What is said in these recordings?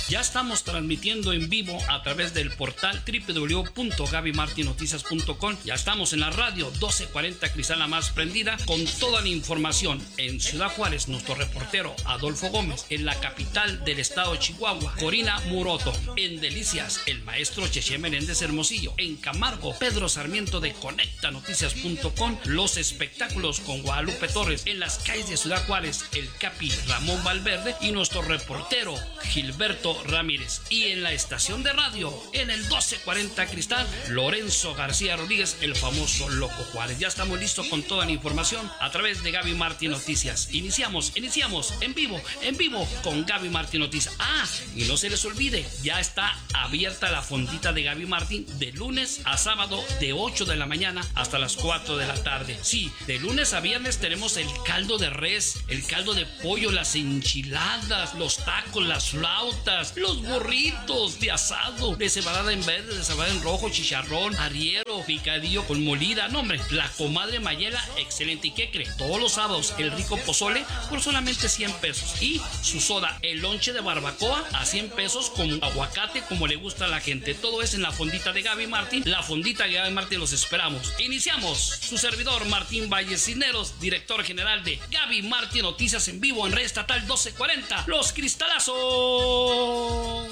Ya estamos transmitiendo en vivo a través del portal www.gabymartinoticias.com. Ya estamos en la radio 1240 Cristal, la más prendida, con toda la información. En Ciudad Juárez, nuestro reportero Adolfo Gómez. En la capital del estado de Chihuahua, Corina Muroto. En Delicias, el maestro Cheche Menéndez Hermosillo. En Camargo, Pedro Sarmiento de conectanoticias.com. Los espectáculos con Guadalupe Torres. En las calles de Ciudad Juárez, el Capi Ramón Valverde y nuestro reportero Gilberto Ramírez. Y en la estación de radio, en el 1240 Cristal, Lorenzo García Rodríguez, el famoso Loco Juárez. Ya estamos listos con toda la información a través de Gaby Martín Noticias. Iniciamos en vivo con Gaby Martín Noticias. Y no se les olvide, ya está abierta la fondita de Gaby Martín de lunes a sábado de 8 de la mañana hasta las 4 de la tarde. Sí, de lunes a viernes tenemos el caldo de res, el caldo de pollo, las enchiladas, los tacos, las flautas, los burritos de asado, de cebada en verde, de cebada en rojo, chicharrón, arriero, picadillo con molida. No, hombre, la comadre Mayela, excelente. ¿Y qué cree? Todos los sábados el rico pozole por solamente 100 pesos. Y su soda, el lonche de barbacoa a 100 pesos con aguacate, como le gusta a la gente. Todo es en la fondita de Gaby Martín. La fondita de Gaby Martín, los esperamos. Iniciamos. Su servidor Martín Valles Cisneros, director general de Gaby Martín Noticias en vivo en Red Estatal 1240. Los Cristalazos.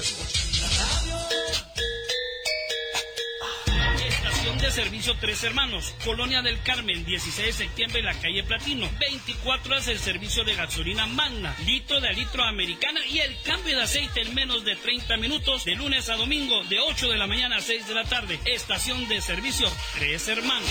Estación de servicio Tres Hermanos, Colonia del Carmen, 16 de septiembre en la calle Platino. 24 horas el servicio de gasolina Magna, litro de litro americana y el cambio de aceite en menos de 30 minutos, de lunes a domingo, de 8 de la mañana a 6 de la tarde. Estación de servicio Tres Hermanos.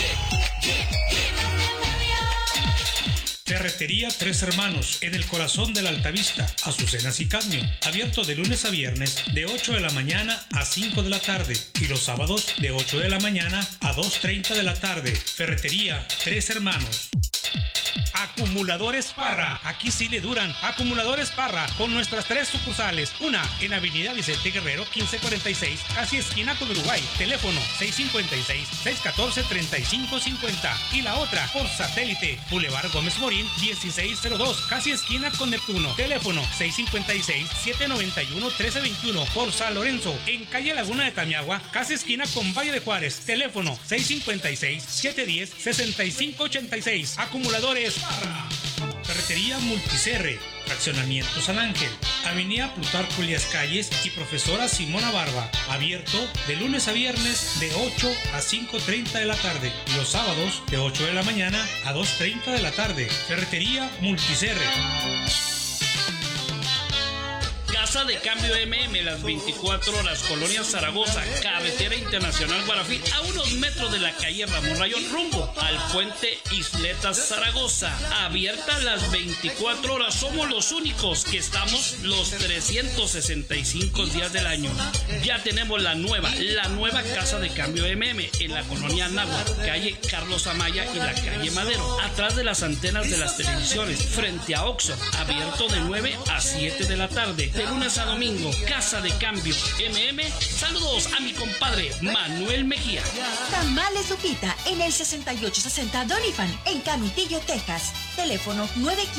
Ferretería Tres Hermanos, en el corazón de la Altavista, Azucenas y Cadmio. Abierto de lunes a viernes, de 8 de la mañana a 5 de la tarde. Y los sábados, de 8 de la mañana a 2:30 de la tarde. Ferretería Tres Hermanos. Acumuladores Parra, aquí sí le duran. Acumuladores Parra, con nuestras 3 sucursales. Una en Avenida Vicente Guerrero 1546, casi esquina con Uruguay. Teléfono 656-614-3550. Y la otra por satélite, Boulevard Gómez Morín 1602, casi esquina con Neptuno. Teléfono 656-791-1321. Por San Lorenzo, en calle Laguna de Tamiagua, casi esquina con Valle de Juárez. Teléfono 656-710-6586. Acumuladores Parra. Ferretería Multicerre, Fraccionamiento San Ángel, Avenida Plutarco Elías Calles y Profesora Simona Barba. Abierto de lunes a viernes de 8 a 5:30 de la tarde y los sábados de 8 de la mañana a 2:30 de la tarde. Ferretería Multicerre. Casa de Cambio MM, las 24 horas, Colonia Zaragoza, Carretera Internacional Guarafí, a unos metros de la calle Ramón Rayón, rumbo al puente Isletas Zaragoza. Abierta las 24 horas, somos los únicos que estamos los 365 días del año. Ya tenemos la nueva Casa de Cambio MM en la colonia Náhuatl, calle Carlos Amaya y la calle Madero, atrás de las antenas de las televisiones, frente a Oxxo. Abierto de 9 a 7 de la tarde. De lunes a domingo, Casa de Cambio MM. Saludos a mi compadre Manuel Mejía. Tamales Lupita en el 6860 Doniphan en Canutillo, Texas. Teléfono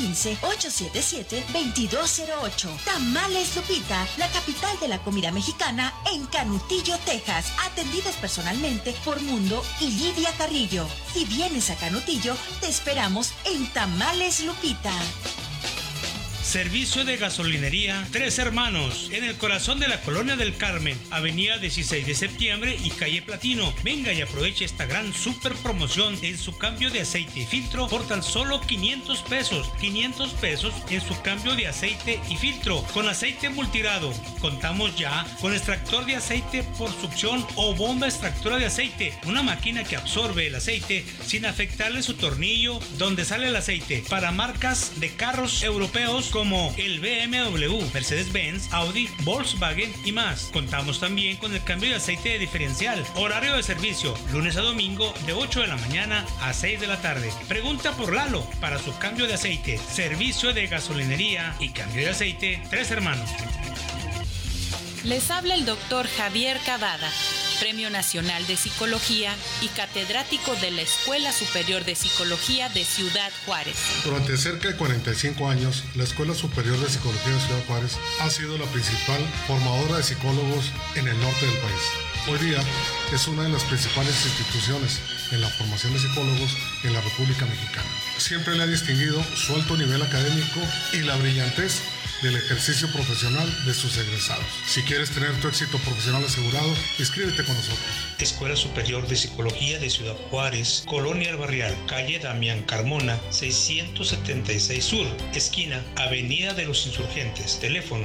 915-877-2208. Tamales Lupita, la capital de la comida mexicana en Canutillo, Texas. Atendidos personalmente por Mundo y Lidia Carrillo. Si vienes a Canutillo, te esperamos en Tamales Lupita. Servicio de gasolinería Tres Hermanos, en el corazón de la Colonia del Carmen, Avenida 16 de septiembre y calle Platino. Venga y aproveche esta gran super promoción en su cambio de aceite y filtro por tan solo 500 pesos. 500 pesos en su cambio de aceite y filtro con aceite multirado. Contamos ya con extractor de aceite por succión o bomba extractora de aceite, una máquina que absorbe el aceite sin afectarle su tornillo donde sale el aceite, para marcas de carros europeos como el BMW, Mercedes-Benz, Audi, Volkswagen y más. Contamos también con el cambio de aceite de diferencial. Horario de servicio, lunes a domingo de 8 de la mañana a 6 de la tarde. Pregunta por Lalo para su cambio de aceite. Servicio de gasolinería y cambio de aceite Tres Hermanos. Les habla el doctor Javier Cavada. Premio Nacional de Psicología y catedrático de la Escuela Superior de Psicología de Ciudad Juárez. Durante cerca de 45 años, la Escuela Superior de Psicología de Ciudad Juárez ha sido la principal formadora de psicólogos en el norte del país. Hoy día es una de las principales instituciones en la formación de psicólogos en la República Mexicana. Siempre le ha distinguido su alto nivel académico y la brillantez del ejercicio profesional de sus egresados. Si quieres tener tu éxito profesional asegurado, inscríbete con nosotros. Escuela Superior de Psicología de Ciudad Juárez, Colonia El Barrial, calle Damián Carmona, 676 Sur, esquina Avenida de los Insurgentes, teléfono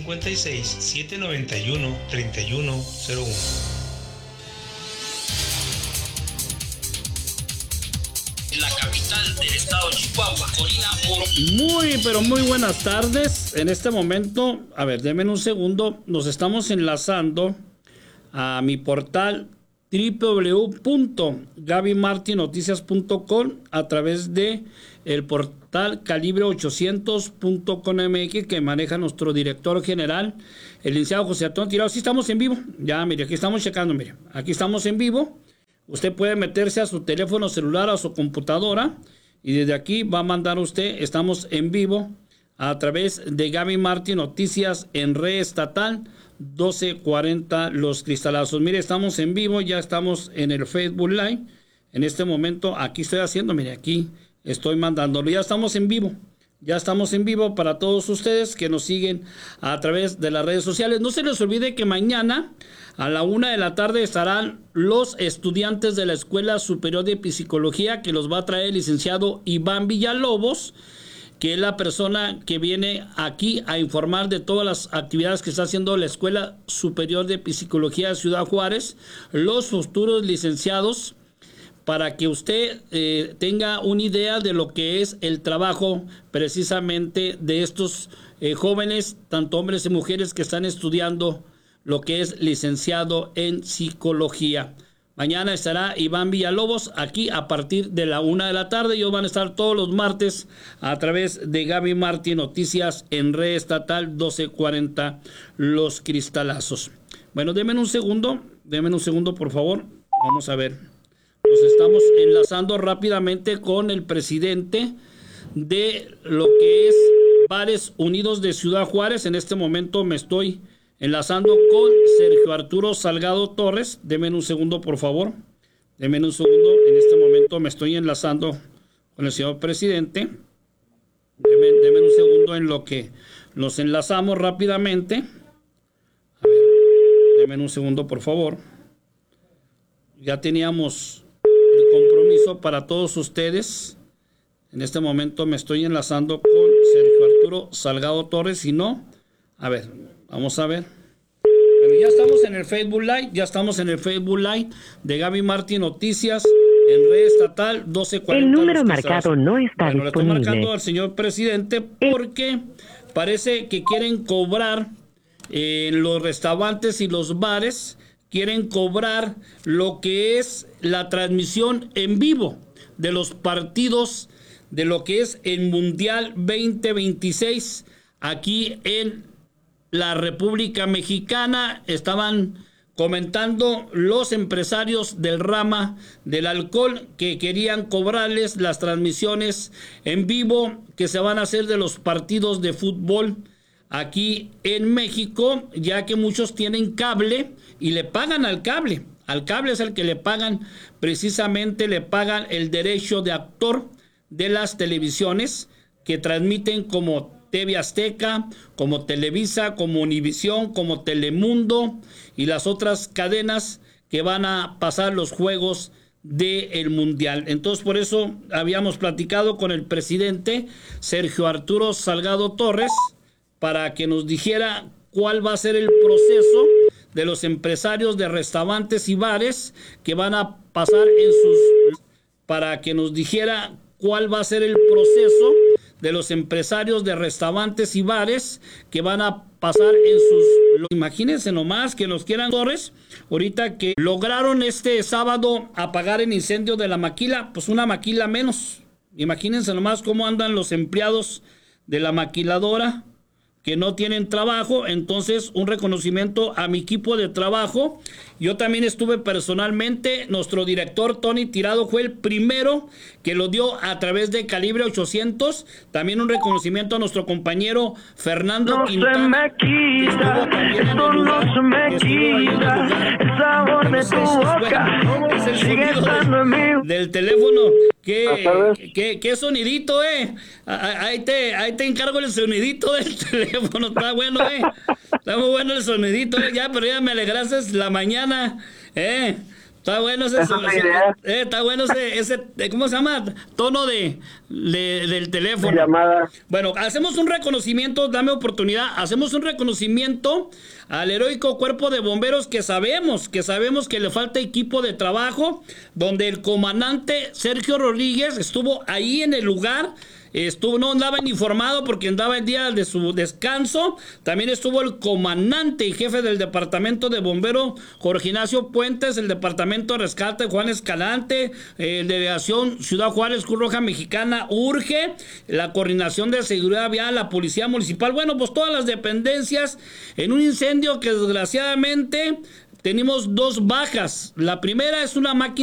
656-791-3101. La capital del estado de Chihuahua, Corina Muroto. Muy buenas tardes. En este momento, a ver, denme un segundo, nos estamos enlazando a mi portal www.gabymartinoticias.com a través de el portal calibre800.com.mx que maneja nuestro director general, el licenciado José Antonio Tirado. Sí, estamos en vivo. Ya, mire, aquí estamos checando, mire. Aquí estamos en vivo. Usted puede meterse a su teléfono celular, a su computadora, y desde aquí va a mandar usted, estamos en vivo, a través de Gaby Martín Noticias en red estatal 1240 Los Cristalazos. Mire, estamos en vivo, ya estamos en el Facebook Live. En este momento, aquí estoy haciendo, mire, aquí estoy mandándolo. Ya estamos en vivo. Ya estamos en vivo para todos ustedes que nos siguen a través de las redes sociales. No se les olvide que mañana a la 1:00 p.m. estarán los estudiantes de la Escuela Superior de Psicología, que los va a traer el licenciado Iván Villalobos, que es la persona que viene aquí a informar de todas las actividades que está haciendo la Escuela Superior de Psicología de Ciudad Juárez, los futuros licenciados, para que usted tenga una idea de lo que es el trabajo precisamente de estos jóvenes, tanto hombres y mujeres que están estudiando lo que es licenciado en psicología. Mañana estará Iván Villalobos aquí a partir de la 1:00 p.m. Ellos van a estar todos los martes a través de Gaby Martín Noticias en red estatal 1240 Los Cristalazos. Bueno, denme un segundo por favor. Vamos a ver. Nos estamos enlazando rápidamente con el presidente de lo que es Bares Unidos de Ciudad Juárez. En este momento me estoy enlazando con Sergio Arturo Salgado Torres. Denme un segundo, por favor. Denme un segundo. En este momento me estoy enlazando con el señor presidente. Denme un segundo en lo que nos enlazamos rápidamente. A ver, denme un segundo, por favor. Ya teníamos el compromiso para todos ustedes. En este momento me estoy enlazando con Sergio Arturo Salgado Torres. Si no, a ver, vamos a ver. Pero ya estamos en el Facebook Live, de Gaby Martín Noticias en red estatal 1240. El número marcado no está disponible. Le estoy marcando al señor presidente porque parece que quieren cobrar en los restaurantes y los bares. Quieren cobrar lo que es la transmisión en vivo de los partidos de lo que es el Mundial 2026 aquí en la República Mexicana. Estaban comentando los empresarios del rama del alcohol que querían cobrarles las transmisiones en vivo que se van a hacer de los partidos de fútbol aquí en México, ya que muchos tienen cable y le pagan al cable. Al cable es el que le pagan, precisamente le pagan el derecho de autor de las televisiones que transmiten como TV Azteca, como Televisa, como Univisión, como Telemundo y las otras cadenas que van a pasar los juegos del Mundial. Entonces, por eso habíamos platicado con el presidente Sergio Arturo Salgado Torres para que nos dijera cuál va a ser el proceso de los empresarios de restaurantes y bares que van a pasar en sus... para que nos dijera cuál va a ser el proceso de los empresarios de restaurantes y bares que van a pasar en sus... Imagínense nomás que nos quieran Torres, ahorita que lograron este sábado apagar el incendio de la maquila, pues una maquila menos. Imagínense nomás cómo andan los empleados de la maquiladora que no tienen trabajo. Entonces, un reconocimiento a mi equipo de trabajo. Yo también estuve personalmente, nuestro director Tony Tirado fue el primero que lo dio a través de Calibre 800. También un reconocimiento a nuestro compañero Fernando Quintana. Se me quita, esto no se me quita, el sabor de tu boca sigue estando en mí. Del teléfono, qué sonidito, ahí te encargo el sonidito del teléfono, está bueno, está muy bueno el sonidito, ya, pero ya me alegraste la mañana, está bueno está bueno ese, ¿cómo se llama? Tono del teléfono. Llamada. Bueno, hacemos un reconocimiento, dame oportunidad, hacemos un reconocimiento al heroico cuerpo de bomberos que sabemos que le falta equipo de trabajo, donde el comandante Sergio Rodríguez estuvo ahí en el lugar. No andaba informado porque andaba el día de su descanso. También estuvo el comandante y jefe del departamento de bomberos Jorge Ignacio Puentes, el departamento de rescate Juan Escalante, delegación Ciudad Juárez, Cruz Roja Mexicana, Urge, la coordinación de seguridad vial, la policía municipal, bueno, pues todas las dependencias en un incendio que desgraciadamente tenemos 2 bajas. La primera es una máquina